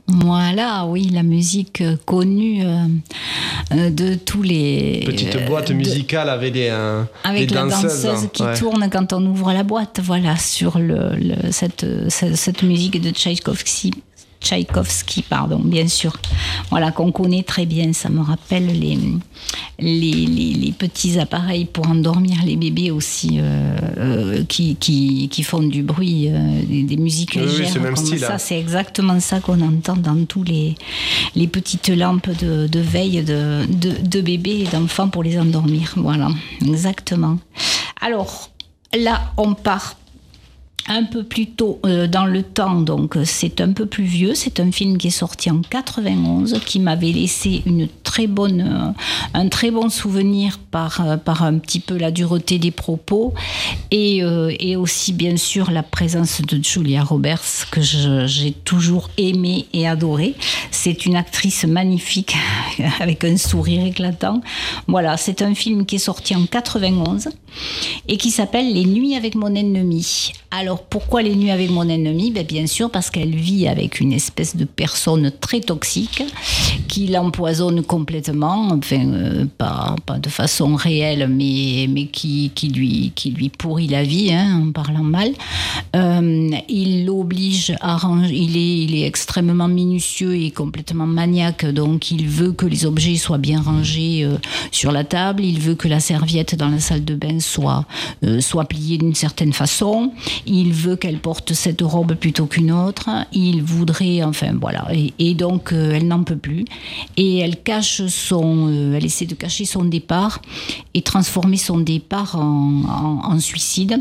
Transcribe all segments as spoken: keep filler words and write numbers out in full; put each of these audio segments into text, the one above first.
Voilà, oui, la musique connue euh, euh, de tous les... Petite boîte euh, musicale avec des, euh, avec des la danseuses. danseuse qui ouais. tourne quand on ouvre la boîte, voilà, sur le, le, cette, cette, cette musique de Tchaïkovski. Tchaïkovski, pardon, bien sûr. Voilà, qu'on connaît très bien. Ça me rappelle les, les, les, les petits appareils pour endormir les bébés aussi, euh, euh, qui, qui, qui font du bruit, euh, des, des musiques oui, légères. Oui, c'est le même comme style, ça, hein. c'est exactement ça qu'on entend dans tous les, les petites lampes de, de veille de, de, de bébés et d'enfants pour les endormir. Voilà, exactement. Alors, là, on part un peu plus tôt euh, dans le temps, donc c'est un peu plus vieux. C'est un film qui est sorti en quatre-vingt-onze, qui m'avait laissé une très bonne, euh, un très bon souvenir par, euh, par un petit peu la dureté des propos et, euh, et aussi bien sûr la présence de Julia Roberts que je, j'ai toujours aimée et adorée. C'est une actrice magnifique avec un sourire éclatant. Voilà, c'est un film qui est sorti en quatre-vingt-onze et qui s'appelle Les Nuits avec mon ennemi. Alors pourquoi Les Nuits avec mon ennemi ? Ben, bien sûr parce qu'elle vit avec une espèce de personne très toxique qui l'empoisonne complètement, enfin euh, pas, pas de façon réelle, mais, mais qui, qui, lui, qui lui pourrit la vie, hein, en parlant mal. Euh, il l'oblige à ranger, il est, il est extrêmement minutieux et complètement maniaque, donc il veut que les objets soient bien rangés euh, sur la table, il veut que la serviette dans la salle de bain soit, euh, soit pliée d'une certaine façon, il veut qu'elle porte cette robe plutôt qu'une autre, il voudrait, enfin voilà, et, et donc euh, elle n'en peut plus, et elle cache son, euh, elle essaie de cacher son départ et transformer son départ en, en, en suicide.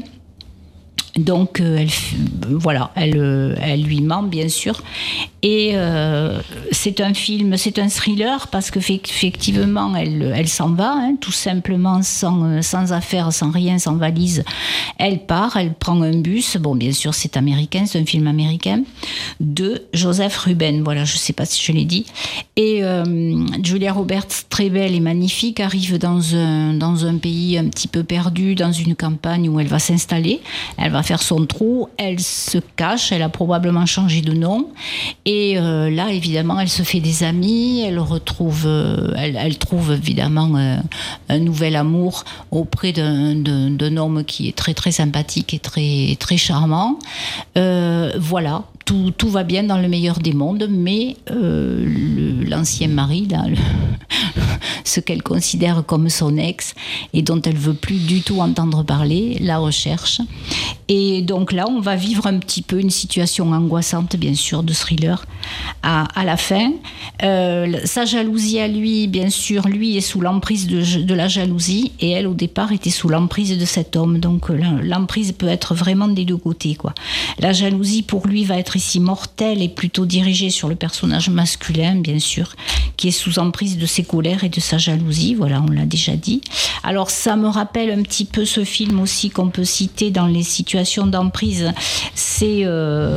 Donc, euh, elle, voilà, elle, euh, elle lui ment, bien sûr. Et euh, c'est un film, c'est un thriller, parce qu'effectivement, elle, elle s'en va, hein, tout simplement, sans, sans affaires, sans rien, sans valise. Elle part, elle prend un bus. Bon, bien sûr, c'est américain, c'est un film américain, de Joseph Ruben. Voilà, je ne sais pas si je l'ai dit. Et euh, Julia Roberts, très belle et magnifique, arrive dans un, dans un pays un petit peu perdu, dans une campagne où elle va s'installer. Elle va faire son trou, elle se cache, elle a probablement changé de nom, et euh, là évidemment elle se fait des amis, elle retrouve, euh, elle, elle trouve évidemment euh, un nouvel amour auprès d'un, d'un, d'un homme qui est très très sympathique et très, très charmant. Euh, voilà, tout, tout va bien dans le meilleur des mondes, mais euh, le, l'ancien mari, là, le, ce qu'elle considère comme son ex et dont elle veut plus du tout entendre parler, la recherche. Et donc là, on va vivre un petit peu une situation angoissante, bien sûr, de thriller à, à la fin. Euh, sa jalousie à lui, bien sûr, lui est sous l'emprise de, de la jalousie, et elle, au départ, était sous l'emprise de cet homme. Donc l'emprise peut être vraiment des deux côtés, quoi. La jalousie, pour lui, va être ici mortelle et plutôt dirigée sur le personnage masculin, bien sûr, qui est sous emprise de ses colères et de sa jalousie. Voilà, on l'a déjà dit. Alors, ça me rappelle un petit peu ce film aussi qu'on peut citer dans les situations d'emprise. C'est euh,